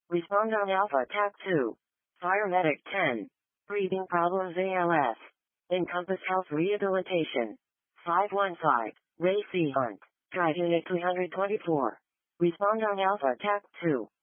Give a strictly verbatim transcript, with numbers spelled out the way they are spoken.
Respond on Alpha Tac two. Fire Medic ten. Breathing problems A L S. Encompass Health Rehabilitation. five one five. Ray C. Hunt. Drive Unit three hundred twenty-four. Respond on Alpha Tac two.